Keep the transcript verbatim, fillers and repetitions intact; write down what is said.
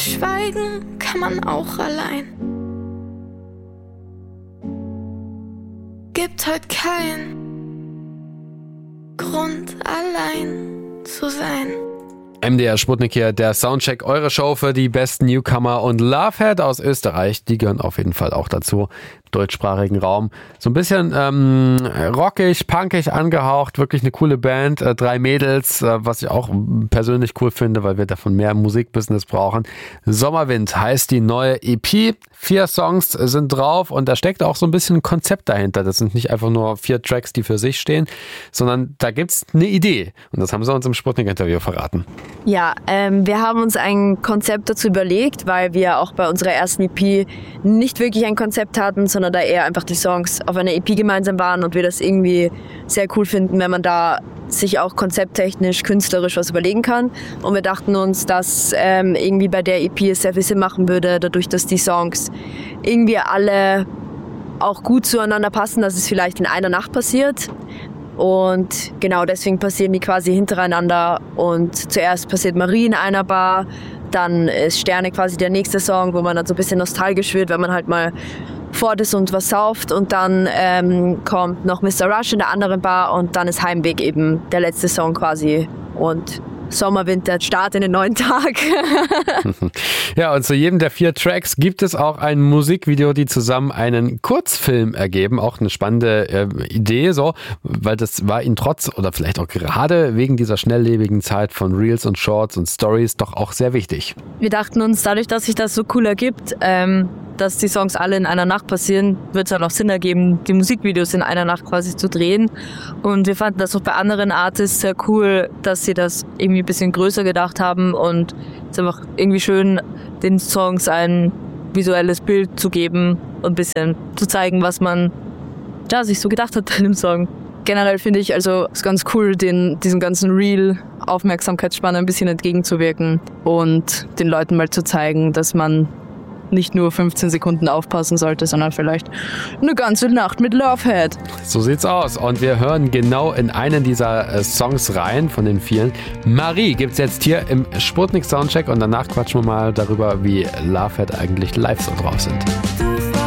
Schweigen kann man auch allein. Gibt heute keinen Grund, allein zu sein. M D R Sputnik hier, der Soundcheck, eure Show für die besten Newcomer und Lovehead aus Österreich, die gehören auf jeden Fall auch dazu, im deutschsprachigen Raum. So ein bisschen ähm, rockig, punkig angehaucht, wirklich eine coole Band, äh, drei Mädels, äh, was ich auch persönlich cool finde, weil wir davon mehr Musikbusiness brauchen. Sommerwind heißt die neue E P, vier Songs sind drauf und da steckt auch so ein bisschen ein Konzept dahinter. Das sind nicht einfach nur vier Tracks, die für sich stehen, sondern da gibt's eine Idee und das haben sie uns im Sputnik-Interview verraten. Ja, ähm, wir haben uns ein Konzept dazu überlegt, weil wir auch bei unserer ersten E P nicht wirklich ein Konzept hatten, sondern da eher einfach die Songs auf einer E P gemeinsam waren und wir das irgendwie sehr cool finden, wenn man da sich auch konzepttechnisch, künstlerisch was überlegen kann. Und wir dachten uns, dass ähm, irgendwie bei der E P es sehr viel Sinn machen würde, dadurch, dass die Songs irgendwie alle auch gut zueinander passen, dass es vielleicht in einer Nacht passiert. Und genau deswegen passieren die quasi hintereinander und zuerst passiert Marie in einer Bar, dann ist Sterne quasi der nächste Song, wo man dann so ein bisschen nostalgisch wird, wenn man halt mal fort ist und was sauft und dann ähm, kommt noch Mister Rush in der anderen Bar und dann ist Heimweg eben der letzte Song quasi und Sommerwind, der Start in den neuen Tag. Ja, und zu jedem der vier Tracks gibt es auch ein Musikvideo, die zusammen einen Kurzfilm ergeben. Auch eine spannende äh, Idee, so, weil das war ihnen trotz oder vielleicht auch gerade wegen dieser schnelllebigen Zeit von Reels und Shorts und Stories doch auch sehr wichtig. Wir dachten uns, dadurch, dass sich das so cool ergibt, ähm, dass die Songs alle in einer Nacht passieren, wird es halt auch Sinn ergeben, die Musikvideos in einer Nacht quasi zu drehen. Und wir fanden das auch bei anderen Artists sehr cool, dass sie das irgendwie ein bisschen größer gedacht haben und es ist einfach irgendwie schön, den Songs ein visuelles Bild zu geben und ein bisschen zu zeigen, was man ja, sich so gedacht hat bei dem Song. Generell finde ich also es ganz cool, den, diesem ganzen Real-Aufmerksamkeitsspanne ein bisschen entgegenzuwirken und den Leuten mal zu zeigen, dass man nicht nur fünfzehn Sekunden aufpassen sollte, sondern vielleicht eine ganze Nacht mit Lovehead. So sieht's aus. Und wir hören genau in einen dieser äh, Songs rein, von den vielen. Marie gibt's jetzt hier im Sputnik Soundcheck und danach quatschen wir mal darüber, wie Lovehead eigentlich live so drauf sind.